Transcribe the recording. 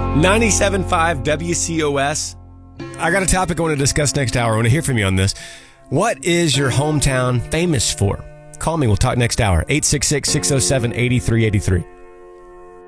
97.5 WCOS. I got a topic I want to discuss next hour. I want to hear from you on this. What is your hometown famous for? Call me. We'll talk next hour. 866-607-8383.